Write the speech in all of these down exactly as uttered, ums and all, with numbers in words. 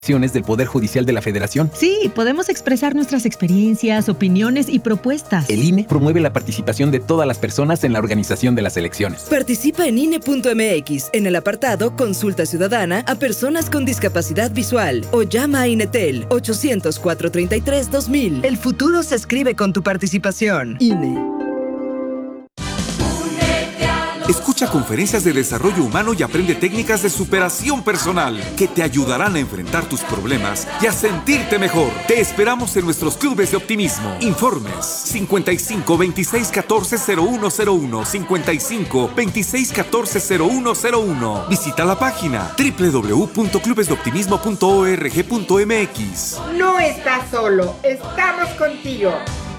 del Poder Judicial de la Federación. Sí, podemos expresar nuestras experiencias, opiniones y propuestas. El I N E promueve la participación de todas las personas en la organización de las elecciones. Participa en I N E punto M X en el apartado Consulta Ciudadana a personas con discapacidad visual o llama a INETEL ochocientos, cuatrocientos treinta y tres, dos mil. El futuro se escribe con tu participación. I N E. Escucha conferencias de desarrollo humano y aprende técnicas de superación personal que te ayudarán a enfrentar tus problemas y a sentirte mejor. Te esperamos en nuestros clubes de optimismo. Informes cincuenta y cinco, veintiséis, catorce, cero uno cero uno, cincuenta y cinco, veintiséis, catorce, cero uno cero uno. Visita la página doble u doble u doble u punto clubes de optimismo punto org punto m x. No estás solo, estamos contigo.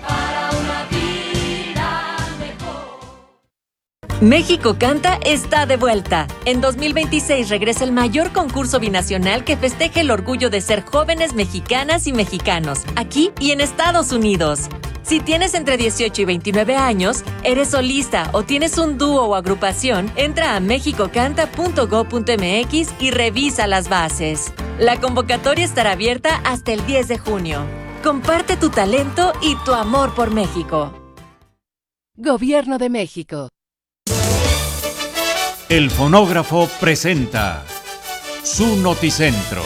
México Canta está de vuelta. En dos mil veintiséis regresa el mayor concurso binacional que festeja el orgullo de ser jóvenes mexicanas y mexicanos, aquí y en Estados Unidos. Si tienes entre dieciocho y veintinueve años, eres solista o tienes un dúo o agrupación, entra a mexico canta punto gob punto m x y revisa las bases. La convocatoria estará abierta hasta el diez de junio. Comparte tu talento y tu amor por México. Gobierno de México. El Fonógrafo presenta su Noticentro.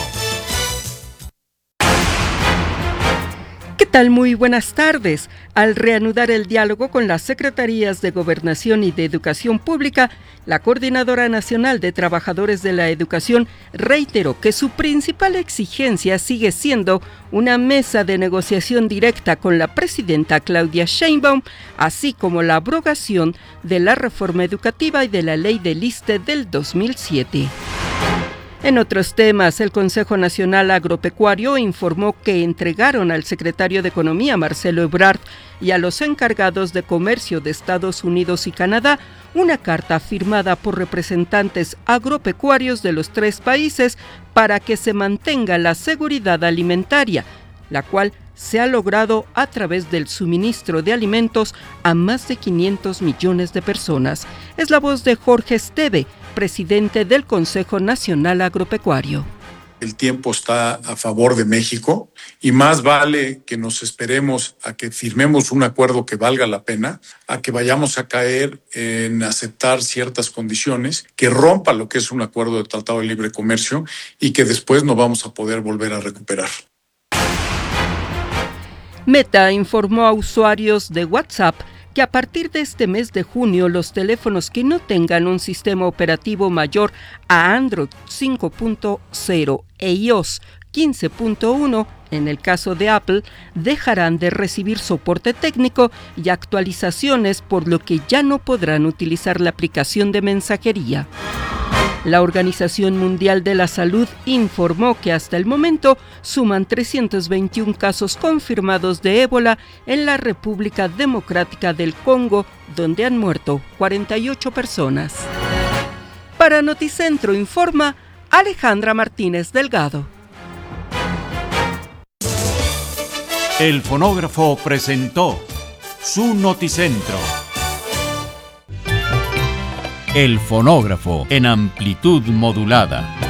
¿Qué tal? Muy buenas tardes. Al reanudar el diálogo con las Secretarías de Gobernación y de Educación Pública, la Coordinadora Nacional de Trabajadores de la Educación reiteró que su principal exigencia sigue siendo una mesa de negociación directa con la presidenta Claudia Sheinbaum, así como la abrogación de la reforma educativa y de la ley del ISSSTE del dos mil siete. En otros temas, el Consejo Nacional Agropecuario informó que entregaron al secretario de Economía, Marcelo Ebrard, y a los encargados de comercio de Estados Unidos y Canadá una carta firmada por representantes agropecuarios de los tres países para que se mantenga la seguridad alimentaria, la cual se ha logrado a través del suministro de alimentos a más de quinientos millones de personas. Es la voz de Jorge Esteve, presidente del Consejo Nacional Agropecuario. El tiempo está a favor de México y más vale que nos esperemos a que firmemos un acuerdo que valga la pena, a que vayamos a caer en aceptar ciertas condiciones que rompa lo que es un acuerdo de Tratado de Libre Comercio y que después no vamos a poder volver a recuperar. Meta informó a usuarios de WhatsApp que a partir de este mes de junio los teléfonos que no tengan un sistema operativo mayor a Android cinco punto cero e iOS quince punto uno, en el caso de Apple, dejarán de recibir soporte técnico y actualizaciones, por lo que ya no podrán utilizar la aplicación de mensajería. La Organización Mundial de la Salud informó que hasta el momento suman trescientos veintiún casos confirmados de ébola en la República Democrática del Congo, donde han muerto cuarenta y ocho personas. Para Noticentro informa Alejandra Martínez Delgado. El Fonógrafo presentó su Noticentro. El Fonógrafo en amplitud modulada.